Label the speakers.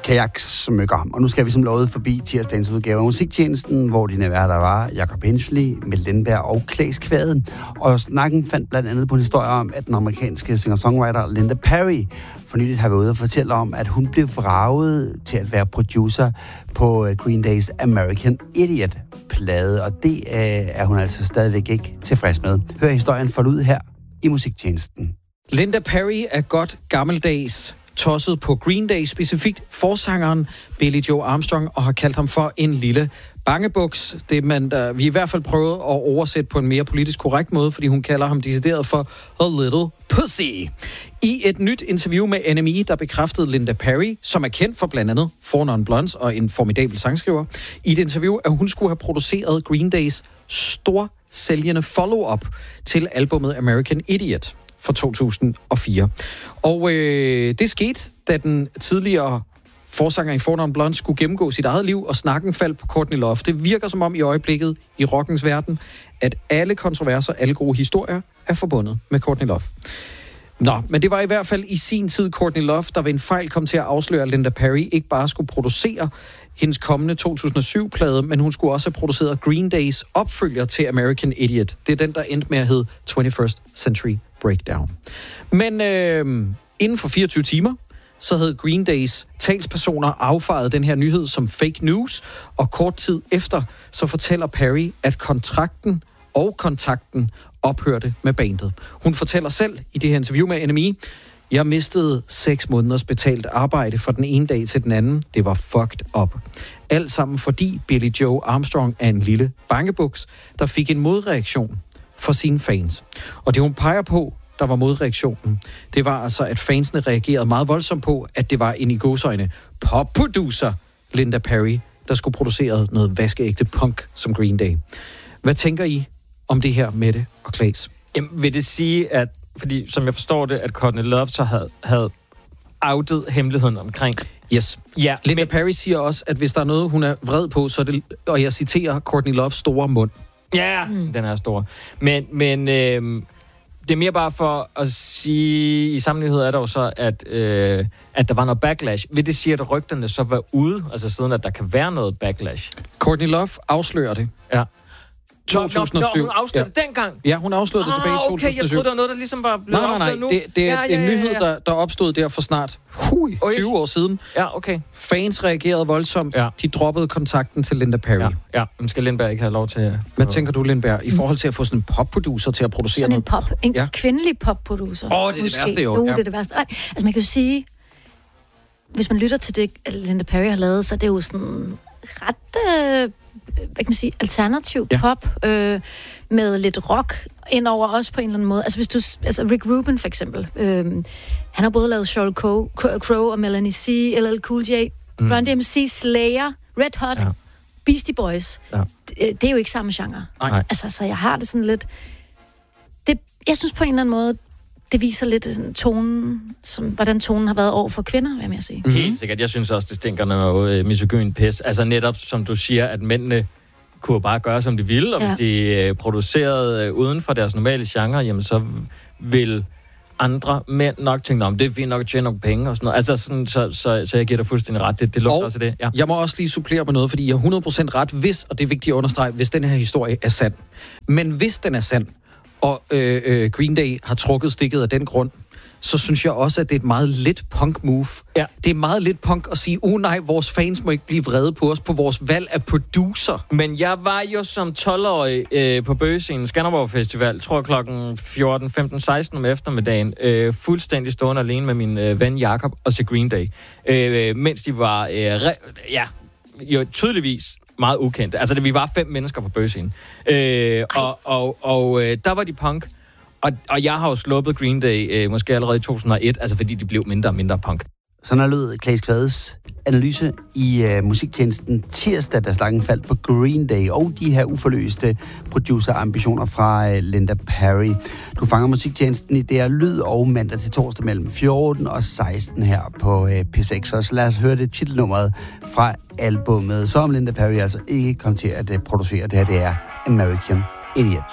Speaker 1: kajaksmykker. Og nu skal vi som lovet forbi tirsdagens udgave af Musiktjenesten, hvor dine værter var Jakob Hensley, Mette Lindberg og Claes Kvade. Og snakken fandt blandt andet på en historie om, at den amerikanske singer-songwriter Linda Perry for nyligt har været ude og fortælle om, at hun blev vraget til at være producer på Green Day's American Idiot-plade. Og det er hun altså stadigvæk ikke tilfreds med. Hør historien folde ud her i Musiktjenesten.
Speaker 2: Linda Perry er godt gammeldags tosset på Green Day, specifikt forsangeren Billie Joe Armstrong, og har kaldt ham for en lille bangebuks. Det vi i hvert fald prøvet at oversætte på en mere politisk korrekt måde, fordi hun kalder ham decideret for a little pussy. I et nyt interview med NME, der bekræftede Linda Perry, som er kendt for blandt andet 4 Non Blondes og en formidabel sangskriver, i et interview, at hun skulle have produceret Green Days storsælgende follow-up til albumet American Idiot fra 2004. Og det skete, da den tidligere forsanger i 4 Non Blondes skulle gennemgå sit eget liv, og snakken faldt på Courtney Love. Det virker som om i øjeblikket i rockens verden, at alle kontroverser, alle gode historier er forbundet med Courtney Love. Nå, men det var i hvert fald i sin tid Courtney Love, der ved en fejl kom til at afsløre, at Linda Perry ikke bare skulle producere hendes kommende 2007-plade, men hun skulle også have produceret Green Days opfølger til American Idiot. Det er den, der endte med at hedde 21st Century Breakdown. Men inden for 24 timer, så havde Green Days talspersoner affejet den her nyhed som fake news, og kort tid efter, så fortæller Perry, at kontrakten og kontakten ophørte med bandet. Hun fortæller selv i det her interview med NME, jeg mistede 6 måneders betalt arbejde fra den ene dag til den anden. Det var fucked up. Alt sammen fordi Billie Joe Armstrong er en lille bangebuks, der fik en modreaktion fra sine fans. Og det hun peger på, der var modreaktionen, det var altså, at fansene reagerede meget voldsomt på, at det var en i gåseøjne popproducer Linda Perry, der skulle producere noget vaskeægte punk som Green Day. Hvad tænker I om det her, Mette og Claes?
Speaker 3: Jamen, vil det sige, at, fordi som jeg forstår det, at Courtney Love så havde outet hemmeligheden omkring?
Speaker 2: Yes.
Speaker 3: Ja,
Speaker 2: Linda Perry siger også, at hvis der er noget, hun er vred på, så er det, og jeg citerer, Courtney Loves store mund.
Speaker 3: Ja, den er stor. Men det er mere bare for at sige, i samme nyhed er der jo så, at der var noget backlash. Vil det sige, at rygterne så var ude, altså siden at der kan være noget backlash?
Speaker 2: Courtney Love afslører det.
Speaker 3: Ja.
Speaker 2: 2007.
Speaker 3: Hun afslørede det dengang?
Speaker 2: Ja, hun afslørede det tilbage i 2007.
Speaker 3: Okay, jeg troede, det var noget, der ligesom var blevet afsløret nu.
Speaker 2: Det er en nyhed, der opstod der for snart 20 år siden.
Speaker 3: Ja, okay.
Speaker 2: Fans reagerede voldsomt. Ja. De droppede kontakten til Linda Perry.
Speaker 3: Ja. Men skal Lindberg ikke have lov til...
Speaker 2: Hvad tænker du, Lindberg, i forhold til at få sådan en popproducer til at producere
Speaker 4: sådan en kvindelig popproducer?
Speaker 2: Det er det værste jo.
Speaker 4: Det er det værste. Altså man kan jo sige, hvis man lytter til det, Linda Perry har lavet, så er det jo sådan ret... hvad kan man sige, alternativ pop med lidt rock indover også på en eller anden måde. Altså Rick Rubin for eksempel. Han har både lavet Sheryl Crow og Melanie C, LL Cool J, Run DMC, Slayer, Red Hot, Beastie Boys. Ja. Det er jo ikke samme genre.
Speaker 2: Nej.
Speaker 4: Altså, så jeg har det sådan lidt... Jeg synes på en eller anden måde, det viser lidt sådan, tonen, hvordan tonen har været over for kvinder, vil jeg sige.
Speaker 3: Helt sikkert. Jeg synes også, det stinker noget misogyn pis. Altså netop, som du siger, at mændene kunne bare gøre, som de ville, og hvis de producerede uden for deres normale genre, jamen så vil andre mænd nok tænke, om det er fint nok at tjene nogle penge og sådan noget. Altså sådan, så jeg giver dig fuldstændig ret. Det lugter også det. Ja.
Speaker 2: Jeg må også lige supplere på noget, fordi jeg har 100% ret, hvis, og det er vigtigt at understrege, hvis den her historie er sand. Men hvis den er sand, og Green Day har trukket stikket af den grund, så synes jeg også, at det er et meget lidt punk-move. Ja. Det er meget lidt punk at sige, nej, vores fans må ikke blive vrede på os på vores valg af producer.
Speaker 3: Men jeg var jo som 12-årig på Bøgescenen, Skanderborg Festival, tror jeg klokken 14, 15, 16 om eftermiddagen, fuldstændig stående alene med min ven Jakob og se Green Day. Mens de var, jo tydeligvis meget ukendte. Altså, vi var 5 mennesker på Bøgescenen. Og der var de punk. Og jeg har jo sluppet Green Day måske allerede i 2001, altså fordi de blev mindre og mindre punk.
Speaker 1: Sådan har lød Claes Kvades analyse i musiktjenesten tirsdag, da slakken faldt på Green Day og de her uforløste producerambitioner fra Linda Perry. Du fanger musiktjenesten i DR Lyd og mandag til torsdag mellem 14 og 16 her på P6. Så lad os høre det titelnummeret fra albummet, som Linda Perry altså ikke kom til at producere. Det her, det er American Idiot.